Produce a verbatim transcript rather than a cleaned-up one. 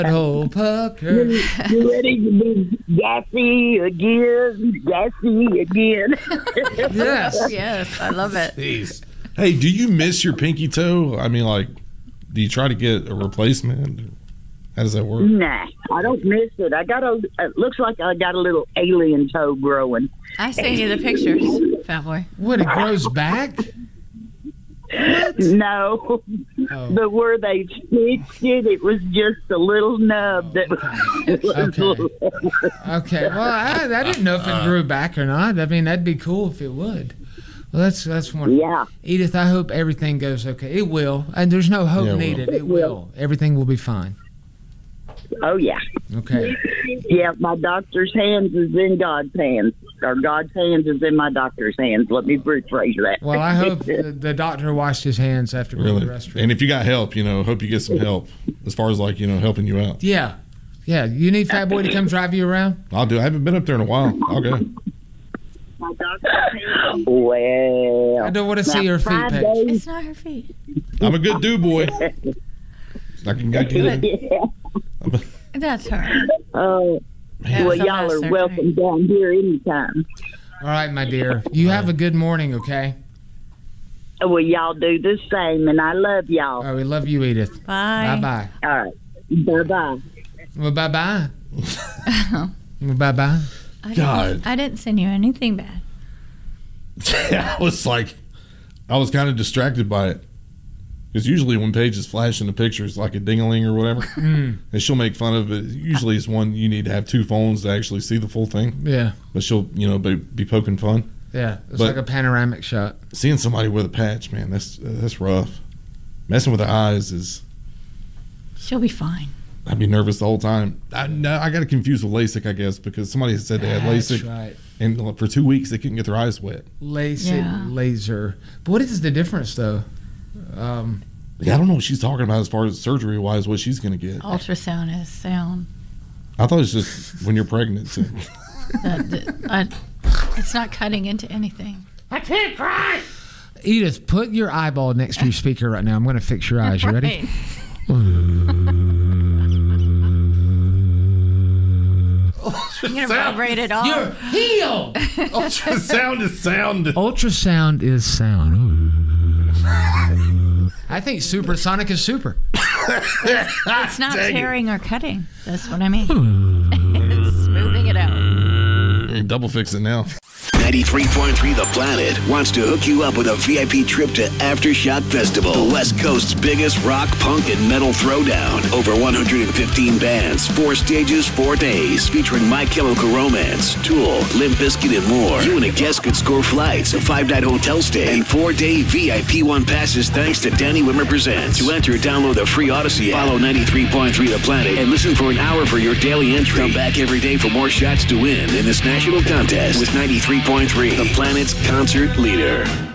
Oh, pucker. You, you ready to be gassy again? Gassy again. Yes. Yes, I love it. Jeez. Hey, do you miss your pinky toe? I mean, like, do you try to get a replacement? How does that work? Nah, I don't miss it. I got a. It looks like I got a little alien toe growing. I sent you the pictures, Fat Boy. What, it grows back? No, Oh. but where they stitched it, it was just a little nub that was. Okay. Okay. Well, I, I didn't know if it grew back or not. I mean, that'd be cool if it would. Well, that's that's one. Yeah. Edith, I hope everything goes okay. It will, and there's no hope Yeah, it will. needed. It will. Everything will be fine. Oh yeah. Okay. Yeah, my doctor's hands is in God's hands, or God's hands is in my doctor's hands. Let me rephrase that. Well, I hope the, the doctor washed his hands after going Really? to the restroom. And if you got help, you know, hope you get some help as far as, like, you know, helping you out. Yeah. Yeah. You need Fat Boy to come drive you around? I'll do. I haven't been up there in a while. I'll go. My doctor's hands. Well, I don't want to see her feet, five Paige. days- It's not her feet. I'm a good do boy. I can go get it. Yeah. That's her. Oh, Yeah, well, so y'all that's are surgery. welcome down here anytime. All right, my dear. You have a good morning, okay? Well, y'all do the same, and I love y'all. All right, we love you, Edith. Bye. Bye-bye. All right. Bye-bye. Well, bye-bye. Well, bye-bye. I didn't- God. I didn't send you anything bad. I was like, I was kind of distracted by it. Because usually when Paige is flashing the pictures like a ding-a-ling or whatever, Mm, and she'll make fun of it. Usually it's one you need to have two phones to actually see the full thing. yeah. But she'll, you know, be, be poking fun. Yeah. It's But- like a panoramic shot. Seeing somebody with a patch, man, that's uh, that's rough. Messing with the eyes is, She'll be fine. I'd be nervous the whole time. I, no, I got to confuse with LASIK, I guess, because somebody had said they had That's LASIK, right. and for two weeks they couldn't get their eyes wet. LASIK, Yeah. laser. But what is the difference, though? Um, Yeah, I don't know what she's talking about as far as surgery wise, what she's going to get. Ultrasound is sound. I thought it's just when you're pregnant. So. That, that, I, it's not cutting into anything. Edith, put your eyeball next to your speaker right now. I'm going to fix your eyes. You ready? Right. I'm going to vibrate it off. You're healed. Ultrasound is sound. Ultrasound is sound. I think supersonic is super. It's not Dang it. tearing or cutting. That's what I mean. It's smoothing it out. Double fix it now. ninety-three point three The Planet wants to hook you up with a V I P trip to Aftershock Festival, the West Coast's biggest rock, punk, and metal throwdown. Over one hundred fifteen bands, four stages, four days, featuring My Chemical Romance, Tool, Limp Bizkit, and more. You and a guest could score flights, a five-night hotel stay, and four-day V I P one passes thanks to Danny Wimmer Presents. To enter, download the free Odyssey app, follow ninety-three point three The Planet, and listen for an hour for your daily entry. Come back every day for more shots to win in this national contest with ninety-three point three, The Planet's concert leader.